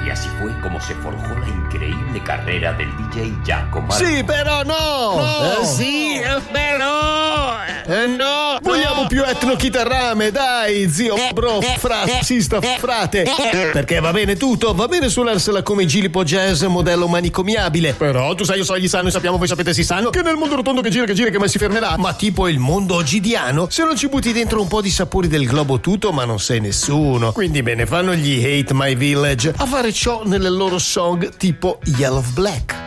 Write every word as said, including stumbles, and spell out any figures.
Y así fue como se forjó la increíble carrera del D J Giacomo. Sì, però no! no. Eh, sì, però eh, no! Vogliamo no. più etnochitarrame, dai, zio, bro, fra, sista, frate. Perché va bene tutto, va bene suonarsela come Gilipo Jazz modello manicomiabile. Però tu sai, io so, gli sanno, sappiamo, voi sapete, si sanno che nel mondo rotondo che gira, che gira, che mai si fermerà. Ma tipo il mondo ogidiano, se non ci butti dentro un po' di sapori del globo tutto, ma non sei nessuno. Quindi bene fanno gli Hate My Village a fare ciò nelle loro song tipo Yellow Black.